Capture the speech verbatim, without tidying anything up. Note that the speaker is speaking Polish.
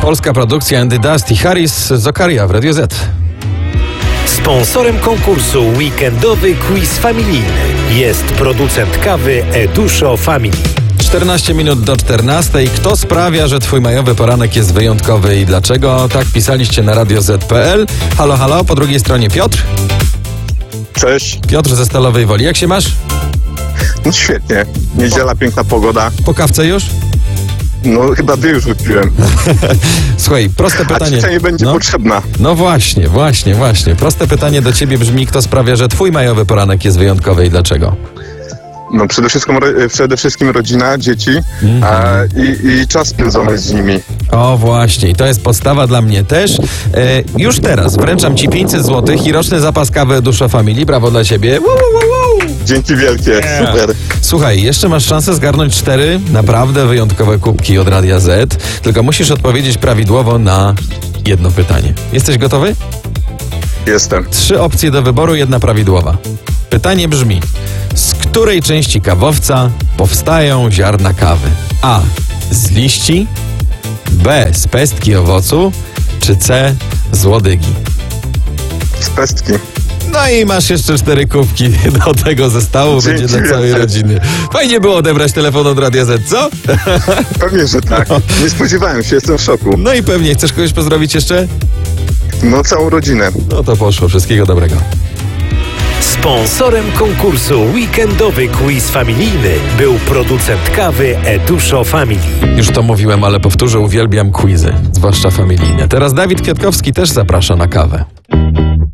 polska produkcja Andy Dust i Harris Zokaria w Radio Z. Sponsorem konkursu weekendowy quiz familijny jest producent kawy Eduszo Family. czternaście minut do czternastej. Kto sprawia, że twój majowy poranek jest wyjątkowy i dlaczego? Tak pisaliście na radio zet kropka pe el. Halo, halo, po drugiej stronie Piotr. Cześć. Piotr ze Stalowej Woli. Jak się masz? No świetnie. Niedziela, piękna pogoda. Po kawce już? No chyba dwie już wypiłem. Słuchaj, proste A pytanie. trzecia nie będzie no. potrzebna. No właśnie, właśnie, właśnie. Proste pytanie do ciebie brzmi, kto sprawia, że twój majowy poranek jest wyjątkowy i dlaczego? No przede wszystkim, ro- przede wszystkim rodzina, dzieci Mhm. a, i, i czas spędzony z nimi. O właśnie, i to jest podstawa dla mnie też. E, już teraz wręczam ci pięćset złotych i roczny zapas kawy Eduszo Family. Brawo dla ciebie. Woo, woo, woo. Dzięki wielkie, Yeah. super. Słuchaj, jeszcze masz szansę zgarnąć cztery naprawdę wyjątkowe kubki od Radia Z, tylko musisz odpowiedzieć prawidłowo na jedno pytanie. Jesteś gotowy? Jestem. Trzy opcje do wyboru, jedna prawidłowa. Pytanie brzmi: z której części kawowca powstają ziarna kawy? A. Z liści, B. z pestki owocu, czy C. z łodygi? Z pestki. No i masz jeszcze cztery kubki do tego zestawu, Dzięki będzie dla całej wielkie. rodziny. Fajnie było odebrać telefon od Radia Z, co? Pewnie, że tak. Nie spodziewałem się, jestem w szoku. No i pewnie, chcesz kogoś pozdrowić jeszcze? No całą rodzinę. No to poszło, wszystkiego dobrego. Sponsorem konkursu weekendowy quiz familijny był producent kawy Eduszo Family. Już to mówiłem, ale powtórzę, uwielbiam quizy, zwłaszcza familijne. Teraz Dawid Kwiatkowski też zaprasza na kawę.